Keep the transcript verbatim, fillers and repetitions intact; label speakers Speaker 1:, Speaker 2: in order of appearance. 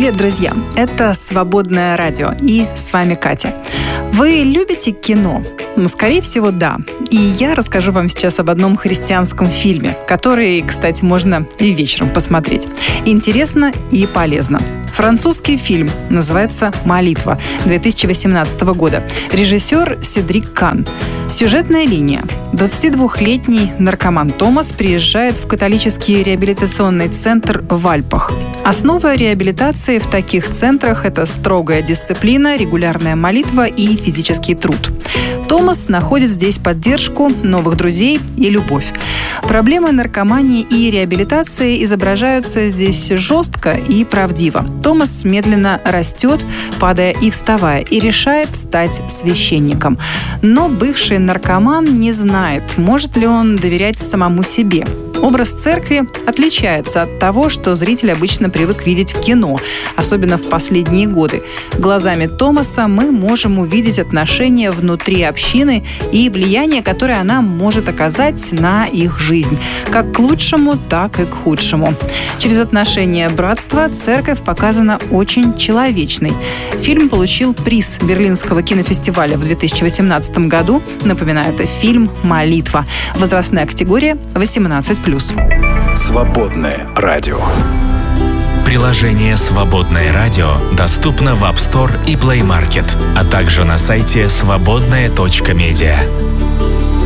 Speaker 1: Привет, друзья! Это «Свободное радио» и с вами Катя. Вы любите кино? Ну, скорее всего, да. И я расскажу вам сейчас об одном христианском фильме, который, кстати, можно и вечером посмотреть. Интересно и полезно. Французский фильм называется «Молитва» две тысячи восемнадцатого года. Режиссер Седрик Кан. Сюжетная линия. двадцатидвухлетний наркоман Томас приезжает в католический реабилитационный центр в Альпах. Основа реабилитации в таких центрах – это строгая дисциплина, регулярная молитва и физический труд. Томас находит здесь поддержку, новых друзей и любовь. Проблемы наркомании и реабилитации изображаются здесь жестко и правдиво. Томас медленно растет, падая и вставая, и решает стать священником. Но бывший наркоман не знает, может ли он доверять самому себе. Образ церкви отличается от того, что зритель обычно привык видеть в кино, особенно в последние годы. Глазами Томаса мы можем увидеть отношения внутри общины и влияние, которое она может оказать на их жизнь, как к лучшему, так и к худшему. Через отношения братства церковь показана очень человечной. Фильм получил приз Берлинского кинофестиваля в две тысячи восемнадцатом году. Напоминаю, это фильм «Молитва». Возрастная категория восемнадцать плюс.
Speaker 2: Свободное радио.
Speaker 3: Приложение «Свободное радио» доступно в App Store и Play Market, а также на сайте свободное точка медиа.